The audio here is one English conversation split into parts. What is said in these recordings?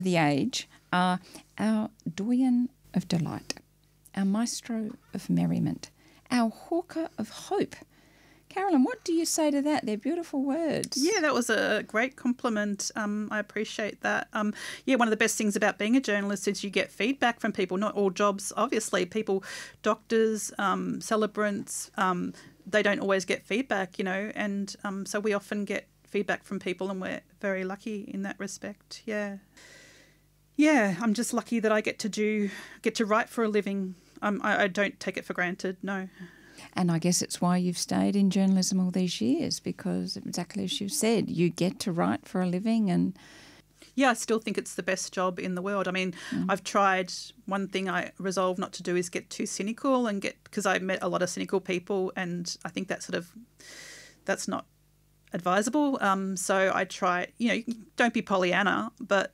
the age are our doyen of delight, our maestro of merriment, our hawker of hope. Carolyn, what do you say to that? They're beautiful words. Yeah, that was a great compliment. I appreciate that. Yeah, one of the best things about being a journalist is you get feedback from people. Not all jobs, obviously. People, doctors, celebrants, they don't always get feedback, and so we often get feedback from people, and we're very lucky in that respect. Yeah. Yeah, I'm just lucky that I get to write for a living. I don't take it for granted, no. And I guess it's why you've stayed in journalism all these years, because exactly as you said, you get to write for a living. And yeah, I still think it's the best job in the world. I mean, I've tried, one thing I resolve not to do is get too cynical because I met a lot of cynical people, and I think that's not advisable. So I try, don't be Pollyanna, but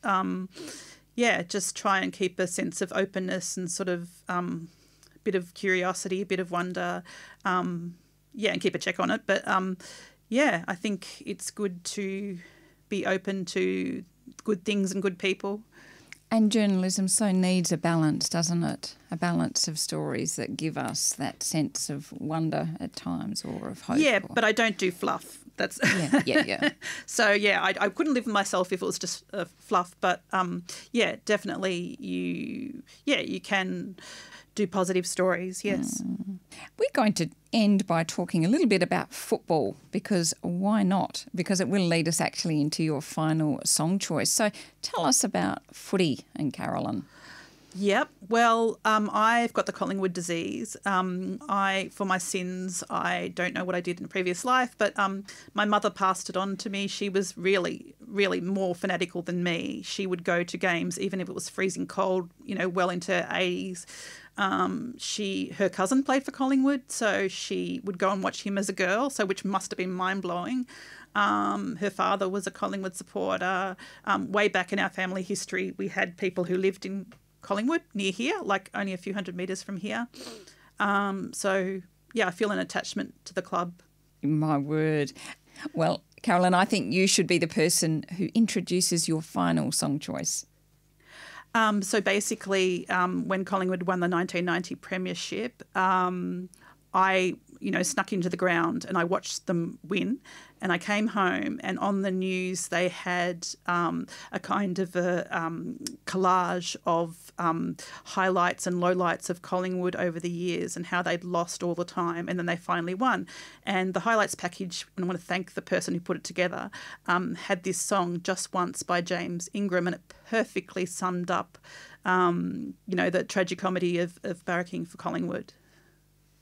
just try and keep a sense of openness and sort of bit of curiosity, a bit of wonder, and keep a check on it. But I think it's good to be open to good things and good people. And journalism so needs a balance, doesn't it? A balance of stories that give us that sense of wonder at times, or of hope. Yeah, but I don't do fluff. That's yeah. So I couldn't live with myself if it was just fluff. But definitely you can do positive stories, yes. We're going to end by talking a little bit about football, because why not? Because it will lead us actually into your final song choice. So tell us about footy and Carolyn. Yep. Well, I've got the Collingwood disease. For my sins, I don't know what I did in a previous life, but my mother passed it on to me. She was really, really more fanatical than me. She would go to games even if it was freezing cold, well into her 80s. Her cousin played for Collingwood, so she would go and watch him as a girl, which must have been mind-blowing. Her father was a Collingwood supporter. Way back in our family history, we had people who lived in Collingwood near here, like only a few hundred metres from here. I feel an attachment to the club. My word. Well, Carolyn, I think you should be the person who introduces your final song choice. So basically, when Collingwood won the 1990 premiership, I snuck into the ground and I watched them win. And I came home, and on the news they had a kind of a collage of highlights and lowlights of Collingwood over the years and how they'd lost all the time, and then they finally won. And the highlights package, and I want to thank the person who put it together, had this song, Just Once by James Ingram, and it perfectly summed up, the tragicomedy of barracking for Collingwood.